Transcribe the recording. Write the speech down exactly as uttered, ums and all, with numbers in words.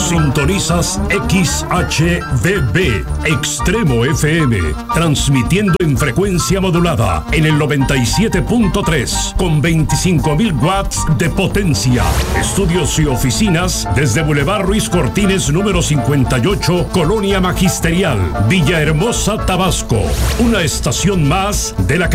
Sintonizas X H D B, Extremo F M, transmitiendo en frecuencia modulada en el noventa y siete punto tres con veinticinco mil watts de potencia. Estudios y oficinas desde Boulevard Ruiz Cortines número cincuenta y ocho, Colonia Magisterial, Villahermosa, Tabasco. Una estación más de la